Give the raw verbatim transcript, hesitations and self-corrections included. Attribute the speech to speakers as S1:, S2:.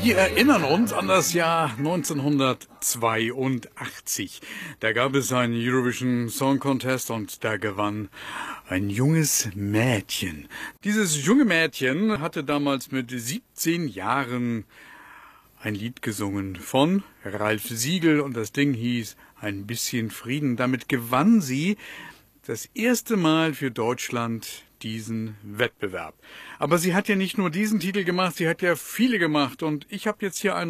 S1: Wir erinnern uns an das Jahr neunzehnhundertzweiundachtzig. Da gab es einen Eurovision Song Contest und da gewann ein junges Mädchen. Dieses junge Mädchen hatte damals mit siebzehn Jahren ein Lied gesungen von Ralf Siegel und das Ding hieß Ein bisschen Frieden. Damit gewann sie das erste Mal für Deutschland diesen Wettbewerb. Aber sie hat ja nicht nur diesen Titel gemacht, sie hat ja viele gemacht und ich habe jetzt hier einen